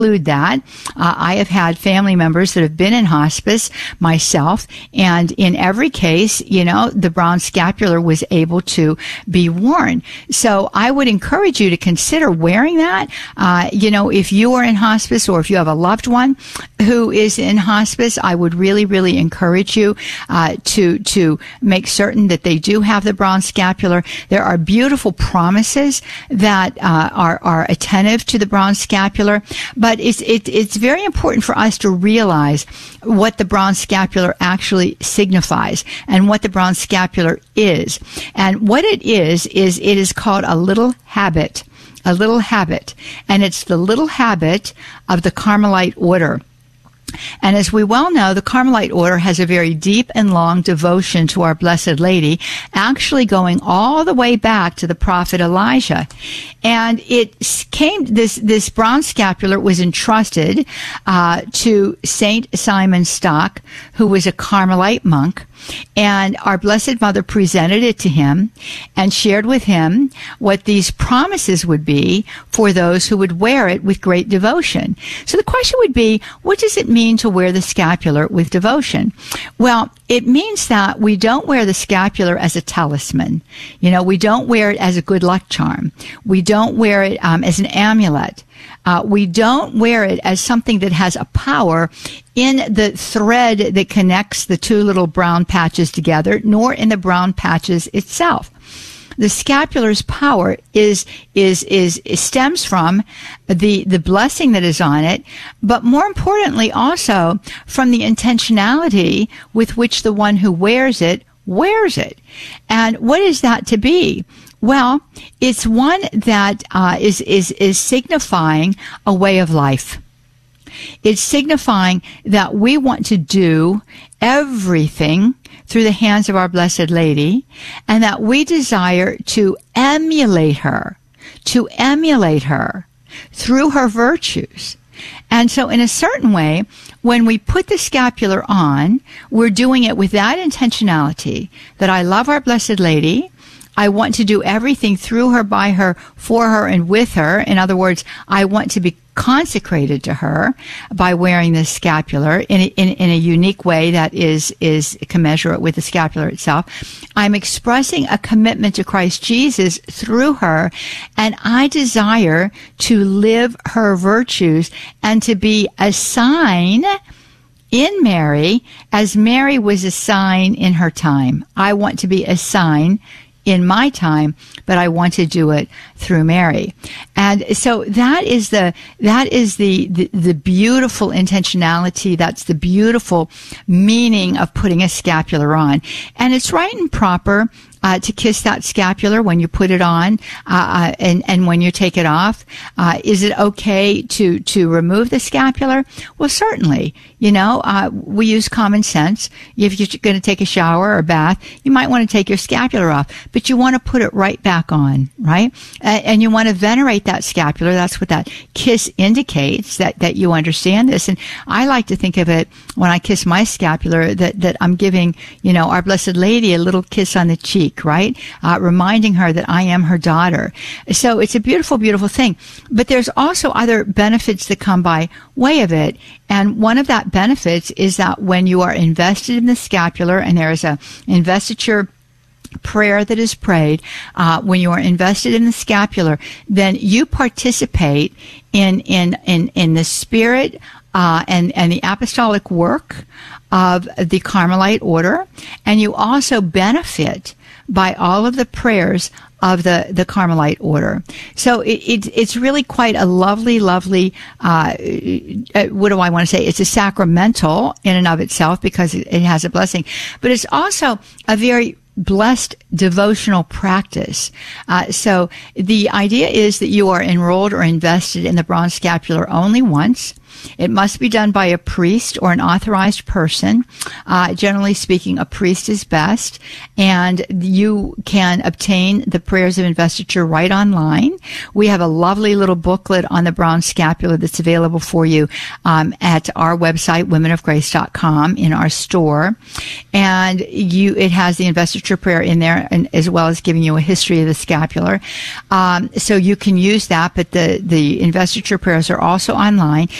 that. I have had family members that have been in hospice myself, and in every case, the brown scapular was able to be worn. So I would encourage you to consider wearing that. If you are in hospice or if you have a loved one who is in hospice, I would really, really encourage you to make certain that they do have the brown scapular. There are beautiful promises that are attentive to the brown scapular, but it's very important for us to realize what the brown scapular actually signifies and what the brown scapular is. And what it is called a little habit. A little habit. And it's the little habit of the Carmelite order. And as we well know, the Carmelite order has a very deep and long devotion to our Blessed Lady, actually going all the way back to the prophet Elijah. And this brown scapular was entrusted to Saint Simon Stock, who was a Carmelite monk. And our Blessed Mother presented it to him and shared with him what these promises would be for those who would wear it with great devotion. So the question would be, what does it mean to wear the scapular with devotion? Well, it means that we don't wear the scapular as a talisman. We don't wear it as a good luck charm. We don't wear it as an amulet. We don't wear it as something that has a power in the thread that connects the two little brown patches together, nor in the brown patches itself. The scapular's power stems from the blessing that is on it, but more importantly also from the intentionality with which the one who wears it. And what is that to be? Well, it's one that is signifying a way of life. It's signifying that we want to do everything through the hands of our Blessed Lady, and that we desire to emulate her through her virtues. And so in a certain way, when we put the scapular on, we're doing it with that intentionality that I love our Blessed Lady. I want to do everything through her, by her, for her, and with her. In other words, I want to be consecrated to her by wearing this scapular in a unique way that is commensurate with the scapular itself. I'm expressing a commitment to Christ Jesus through her, and I desire to live her virtues and to be a sign in Mary as Mary was a sign in her time. I want to be a sign in my time, but I want to do it through Mary. And so that is the beautiful intentionality. That's the beautiful meaning of putting a scapular on. And it's right and proper to kiss that scapular when you put it on, and when you take it off. Is it okay to remove the scapular? Well, certainly. We use common sense. If you're going to take a shower or a bath, you might want to take your scapular off, but you want to put it right back on, right? And you want to venerate that scapular. That's what that kiss indicates, that you understand this. And I like to think of it when I kiss my scapular that I'm giving, our Blessed Lady a little kiss on the cheek. Right? Reminding her that I am her daughter. So it's a beautiful, beautiful thing. But there's also other benefits that come by way of it. And one of that benefits is that when you are invested in the scapular, and there is a investiture prayer that is prayed, when you are invested in the scapular, then you participate in the spirit and the apostolic work of the Carmelite order, and you also benefit by all of the prayers of the Carmelite order. So it's really quite a lovely, what do I want to say? It's a sacramental in and of itself because it has a blessing, but it's also a very blessed devotional practice. So the idea is that you are enrolled or invested in the bronze scapular only once. It must be done by a priest or an authorized person. Generally speaking, a priest is best. And you can obtain the prayers of investiture right online. We have a lovely little booklet on the brown scapular that's available for you at our website, womenofgrace.com, in our store. And it has the investiture prayer in there, and as well as giving you a history of the scapular. So you can use that, but the investiture prayers are also online.